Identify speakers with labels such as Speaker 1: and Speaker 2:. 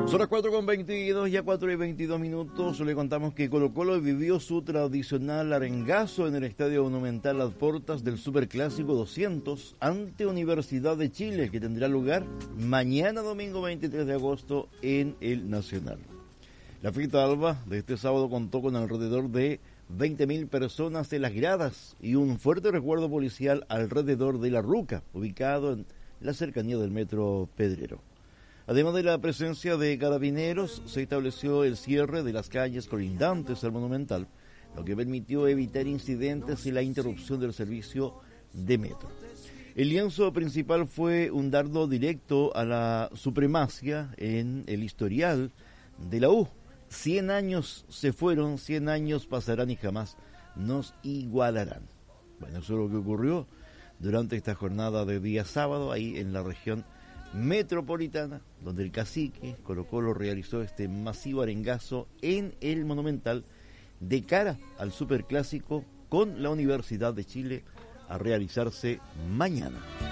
Speaker 1: Son las 4:22, ya 4:22. Le contamos que Colo-Colo vivió su tradicional arengazo en el Estadio Monumental Las Portas del Superclásico 200 ante Universidad de Chile, que tendrá lugar mañana domingo 23 de agosto en el Nacional. La fiesta alba de este sábado contó con alrededor de 20.000 personas en las gradas y un fuerte recuerdo policial alrededor de La Ruca, ubicado en la cercanía del Metro Pedrero. Además de la presencia de carabineros, se estableció el cierre de las calles colindantes al Monumental, lo que permitió evitar incidentes y la interrupción del servicio de metro. El lienzo principal fue un dardo directo a la supremacia en el historial de la U. 100 años se fueron, 100 años pasarán y jamás nos igualarán. Bueno, eso es lo que ocurrió durante esta jornada de día sábado, ahí en la región metropolitana, donde el cacique Colo-Colo realizó este masivo arengazo en el Monumental de cara al Superclásico con la Universidad de Chile a realizarse mañana.